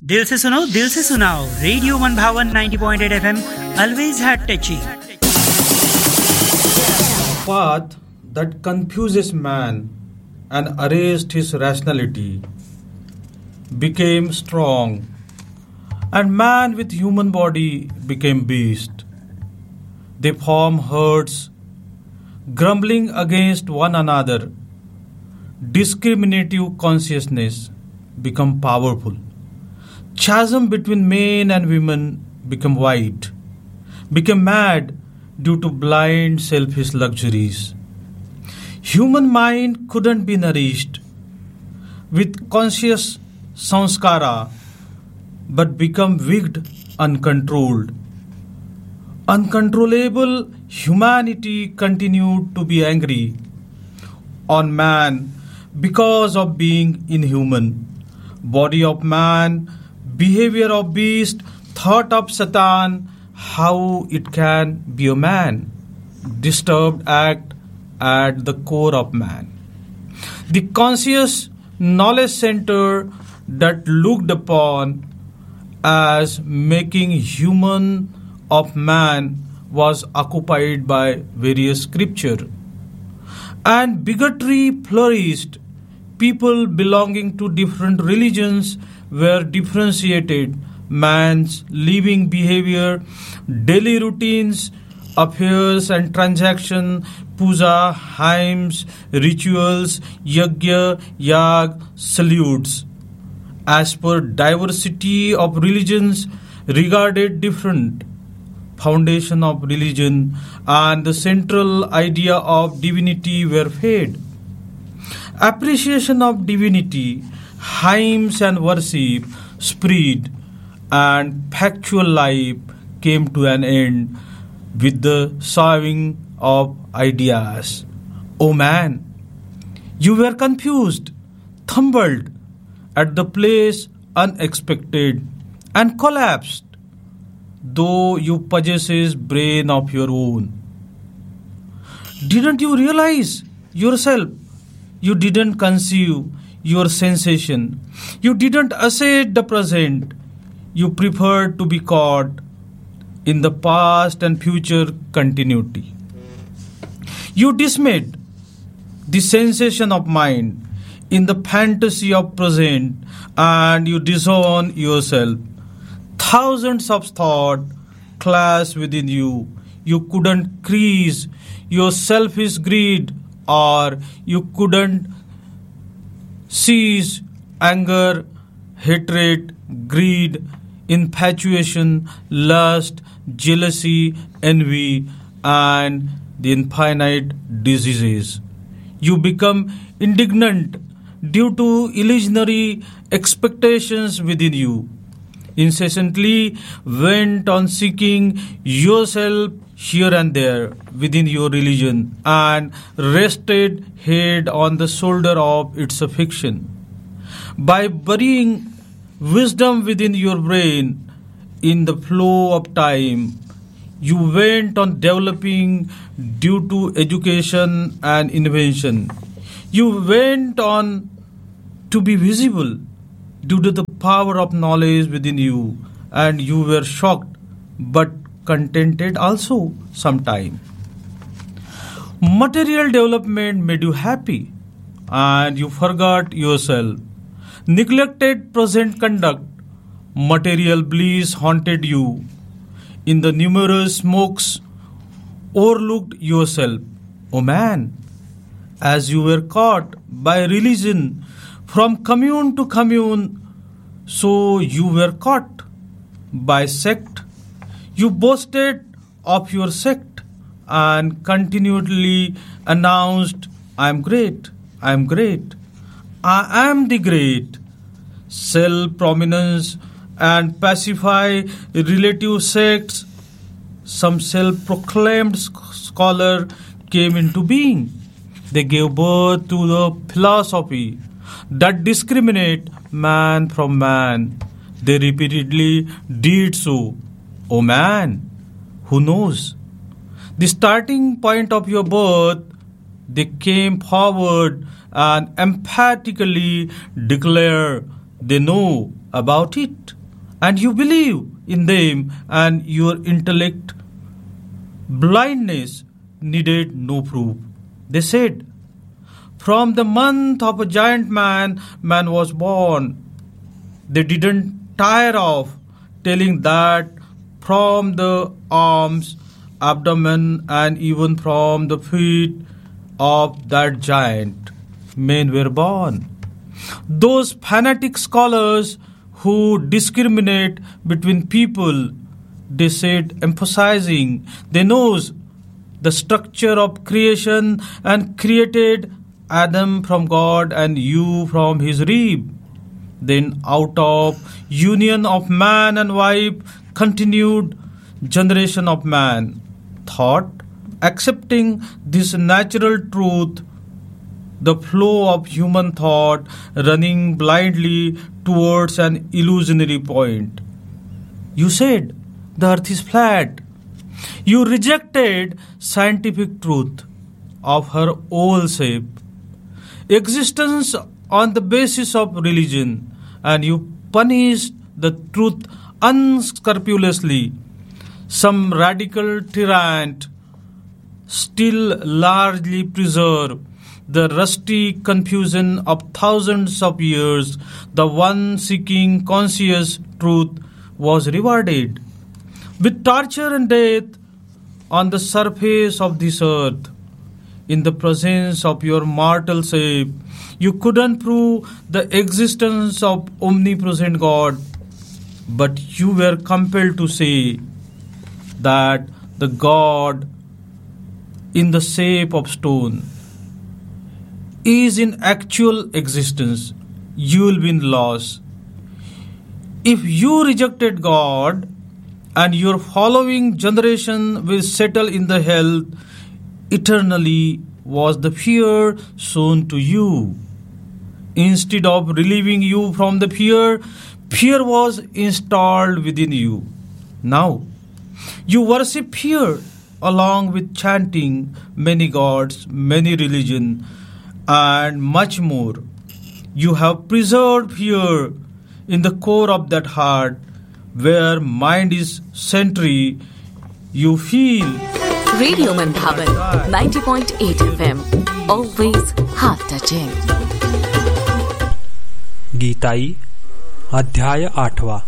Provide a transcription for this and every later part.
दिल से सुनो दिल से सुनाओ रेडियो मन भावन 90.8 FM always had touchy. Path that confuses man and erased his rationality became strong, and man with human body became beast. They form herds, grumbling against one another. Discriminative consciousness become powerful. Chasm between men and women became wide, became mad due to blind selfish luxuries. Human mind couldn't be nourished with conscious samskara, but become wicked, uncontrolled. Uncontrollable humanity continued to be angry on man because of being inhuman. Body of man, behavior of beast, thought of Satan, how it can be a man. Disturbed act at the core of man. The conscious knowledge center that looked upon as making human of man was occupied by various scripture. And bigotry flourished. People belonging to different religions were differentiated. Man's living behavior, daily routines, affairs and transaction, puja, hymns, rituals, yajna, yag, salutes, as per diversity of religions, regarded different. Foundation of religion and the central idea of divinity were fade. Appreciation of divinity, hymns and worship spread, and factual life came to an end with the sowing of ideas. O man, you were confused, tumbled at the place unexpected, and collapsed, though you possess brain of your own. Didn't you realize yourself? You didn't conceive your sensation. You didn't assess the present. You preferred to be caught in the past and future continuity. You dismayed the sensation of mind in the fantasy of present, and you disown yourself. Thousands of thoughts clash within you. You couldn't crease your selfish greed, or you couldn't seize anger, hatred, greed, infatuation, lust, jealousy, envy, and the infinite diseases. You become indignant due to illusionary expectations within you. Incessantly went on seeking yourself here and there within your religion, and rested head on the shoulder of its affliction. By burying wisdom within your brain in the flow of time, you went on developing due to education and invention. You went on to be visible due to the power of knowledge within you, and you were shocked but contented also sometime. Material development made you happy, and you forgot yourself. Neglected present conduct, material bliss haunted you. In the numerous smokes, overlooked yourself. O man, as you were caught by religion from commune to commune, so you were caught by sect. You boasted of your sect and continually announced, I am great, I am great, I am the great. Self-prominence and pacify relative sects. Some self-proclaimed scholar came into being. They gave birth to the philosophy that discriminate man from man. They repeatedly did so. O man, who knows? The starting point of your birth, they came forward and emphatically declare they know about it. and you believe in them, and your intellect blindness needed no proof. They said, from the month of a giant man was born. They didn't tire of telling that from the arms, abdomen, and even from the feet of that giant, men were born. Those fanatic scholars who discriminate between people, they said, emphasizing they knows the structure of creation and created Adam from God and you from his rib. Then out of union of man and wife continued generation of man. Thought, accepting this natural truth, the flow of human thought running blindly towards an illusionary point. You said the earth is flat. You rejected scientific truth of her old shape, existence on the basis of religion, and you punished the truth unscrupulously. Some radical tyrant still largely preserve the rusty confusion of thousands of years. The one seeking conscious truth was rewarded with torture and death on the surface of this earth. In the presence of your mortal shape, you couldn't prove the existence of omnipresent God, but you were compelled to say that the God in the shape of stone is in actual existence. You will be in loss. If you rejected God, and your following generation will settle in the hell eternally, was the fear shown to you. Instead of relieving you from the fear, fear was installed within you. Now, you worship fear along with chanting many gods, many religions, and much more. You have preserved fear in the core of that heart, where mind is century. You feel Radio Mandhavan 90.8 FM, always heart touching. Gitai अध्याय 8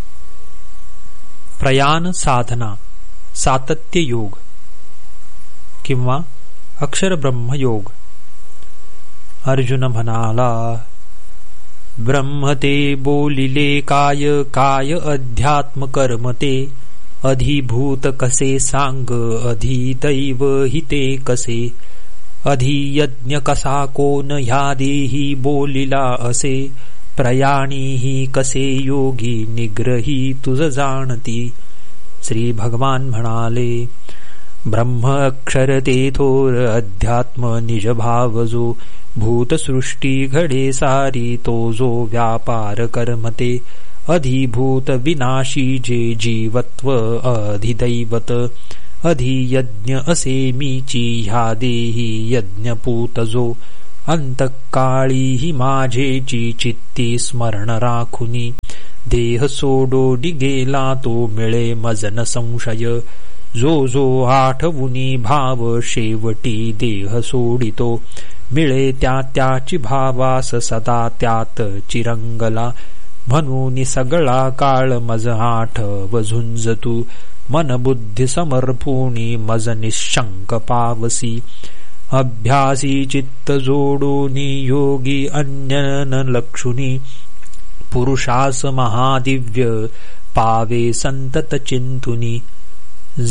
प्रयाण साधना सातत्य योग किंवा अक्षर ब्रह्म योग. अर्जुन म्हणाला, ब्रह्म ते बोलिले काय, काय अध्यात्म कर्म ते, अधिभूत कसे सांग, अधिदैव हिते कसे, अधियज्ञ कसा कोण ह्या देही बोलिला असे, प्रयाणीही कसे योगी निग्रही तुझ जाणती. श्री भगवान म्हणाले, ब्रह्म अक्षर ते थोर, अध्यात्म निज भाव जो, भूतसृष्टी घडे सारी तो जो व्यापार कर्मते, अधिभूत विनाशी जे जीवत्व अधिदैवत, अधियज्ञ असे मीची ह्या देही यज्ञपूत जो, अंतकाळी ही माझेची चित्ती स्मरण राखुनी, देह सोडोडी गेला तो मिळे मजन संशय, जो जो आठवुनी भाव शेवटी देह सोडितो, मिळे त्या त्याची भावास सदा त्यात चिरंगला, म्हणून सगळा काळ मज आठव झुंजतू, मन बुद्धी समर्पूनी मज निशंक पावसी, अभ्यासी चित्त जोडूनी योगी अन्य न लक्षुनी, पुरुषास महादिव्य पावे संतत चिंतुनी,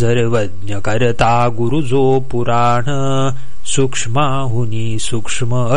सर्वज्ञ करता गुरु जो पुराण, सूक्ष्माहुनी सूक्ष्म